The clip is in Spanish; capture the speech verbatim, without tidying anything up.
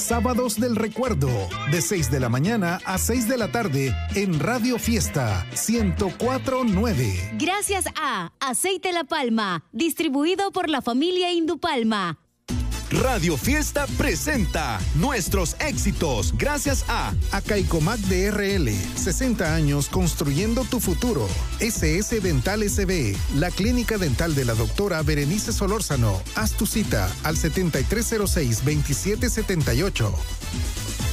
Sábados del Recuerdo, de seis de la mañana a seis de la tarde en Radio Fiesta ciento cuatro punto nueve. Gracias a Aceite La Palma, distribuido por la familia Indupalma. Radio Fiesta presenta nuestros éxitos gracias a Acaicomac de R L, sesenta años construyendo tu futuro. S S Dental S B, la clínica dental de la doctora Berenice Solórzano. Haz tu cita al setenta y tres cero seis, veintisiete setenta y ocho.